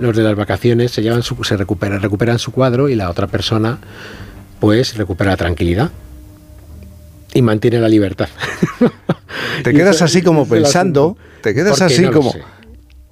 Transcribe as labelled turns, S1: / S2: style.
S1: los de las vacaciones recuperan su cuadro y la otra persona pues recupera la tranquilidad y mantiene la libertad.
S2: Te quedas así como pensando, te quedas así como...